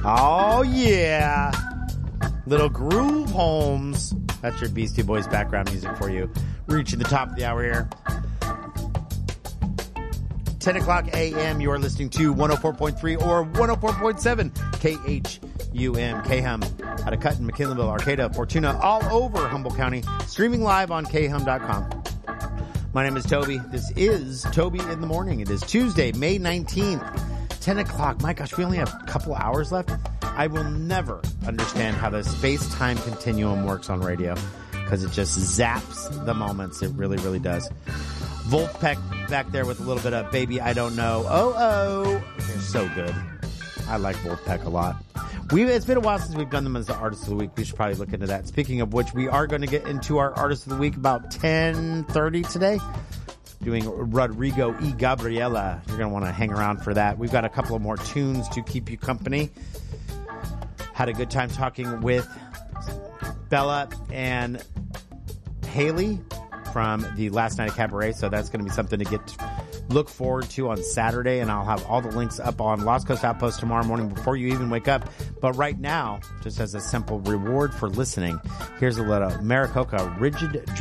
Oh, yeah. Little Groove Holmes. That's your Beastie Boys background music for you. Reaching the top of the hour here. 10 o'clock a.m. You are listening to 104.3 or 104.7 KHUM. KHUM out of Cutton, McKinleyville, Arcata, Fortuna, all over Humboldt County. Streaming live on khum.com. My name is Toby. This is Toby in the Morning. It is Tuesday, May 19th. 10 o'clock. My gosh, we only have a couple hours left. I will never understand how the space-time continuum works on radio because it just zaps the moments. It really, really does. Wolfpack back there with a little bit of Baby I Don't Know. Oh. They're so good. I like Wolfpack a lot. It's been a while since we've done them as the Artist of the Week. We should probably look into that. Speaking of which, we are going to get into our Artist of the Week about 10:30 today. Doing Rodrigo y Gabriela. You're going to want to hang around for that. We've got a couple of more tunes to keep you company. Had a good time talking with Bella and Haley from the Last Night of Cabaret, so that's going to be something to look forward to on Saturday, and I'll have all the links up on Lost Coast Outpost tomorrow morning before you even wake up. But right now, just as a simple reward for listening, here's a little Maricopa Rigid